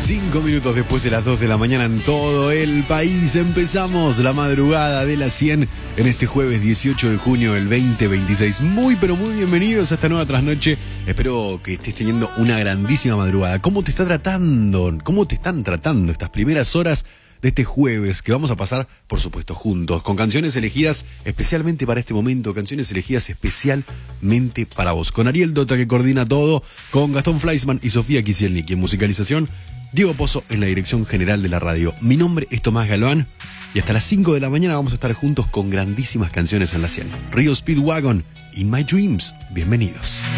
5 minutos después de las 2 de la mañana en todo el país. Empezamos la madrugada de las 100 en este jueves 18 de junio del 2026. Muy pero muy bienvenidos a esta nueva trasnoche. Espero que estés teniendo una grandísima madrugada. ¿Cómo te está tratando? ¿Cómo te están tratando estas primeras horas de este jueves que vamos a pasar, por supuesto, juntos, con canciones elegidas especialmente para este momento, canciones elegidas especialmente para vos, con Ariel Dota, que coordina todo, con Gastón Fleischmann y Sofía Kisielnik en musicalización, Diego Pozo en la dirección general de la radio. Mi nombre es Tomás Galván y hasta las 5 de la mañana vamos a estar juntos con grandísimas canciones en la 100. Río Speedwagon y My Dreams. Bienvenidos.